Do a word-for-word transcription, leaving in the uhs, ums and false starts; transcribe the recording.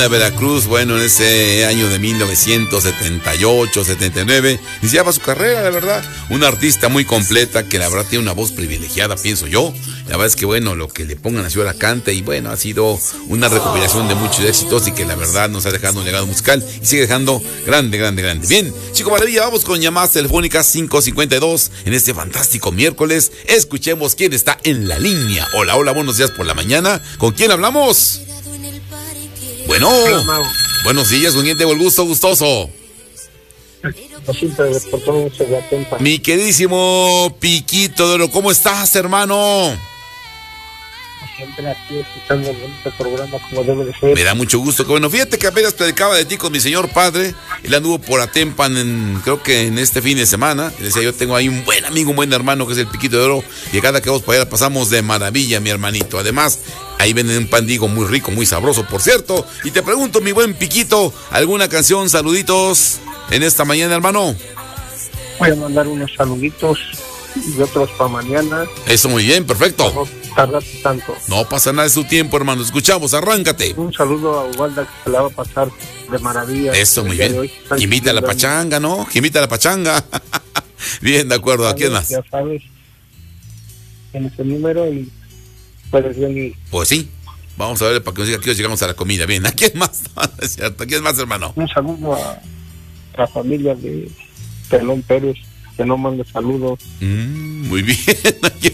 de Veracruz, bueno, en ese año de mil novecientos setenta y ocho, setenta y nueve, iniciaba su carrera, la verdad. Una artista muy completa que la verdad tiene una voz privilegiada, pienso yo. La verdad es que, bueno, lo que le pongan a la canta y, bueno, ha sido una recopilación de muchos éxitos y que la verdad nos ha dejado un legado musical y sigue dejando grande, grande, grande. Bien, Chico Maravilla, vamos con llamadas telefónicas cinco cincuenta y dos en este fantástico miércoles. Escuchemos quién está en la línea. Hola, hola, buenos días por la mañana. ¿Con quién hablamos? Bueno, buenos días, ¿con quién tengo el gusto, gustoso? Mi queridísimo Piquito de Oro, ¿cómo estás, hermano? Siempre aquí escuchando este programa como debe de ser. Me da mucho gusto. Que bueno, fíjate que apenas platicaba de ti con mi señor padre. Él anduvo por Atempan, en, creo que en este fin de semana. Y decía, yo tengo ahí un buen amigo, un buen hermano que es el Piquito de Oro. Y cada que vamos para allá pasamos de maravilla, mi hermanito. Además, ahí venden un pan digo muy rico, muy sabroso, por cierto. Y te pregunto, mi buen Piquito, ¿alguna canción, saluditos en esta mañana, hermano? Voy a mandar unos saluditos y otros para mañana. Eso, muy bien, perfecto. No tardar tanto. No pasa nada de su tiempo, hermano. Escuchamos, arráncate. Un saludo a Ubalda, que se la va a pasar de maravilla. Eso, muy bien. Invita a la pachanga, ¿no? Invita a la pachanga. Bien, de acuerdo. ¿A quién más? Ya sabes, tienes el número y puedes venir. Pues sí. Vamos a ver para que nos diga que llegamos a la comida. Bien, ¿a quién más? Es cierto. ¿A quién más, hermano? Un saludo a la familia de Pelón Pérez, que no mande saludos. Mm, muy bien.